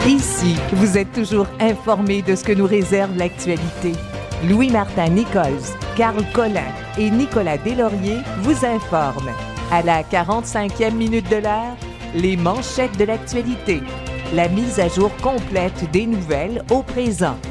Ici, vous êtes toujours informé de ce que nous réserve l'actualité. Louis-Martin Nichols, Carl Collin et Nicolas Deslauriers vous informent. À la 45e minute de l'heure, les manchettes de l'actualité. La mise à jour complète des nouvelles au présent.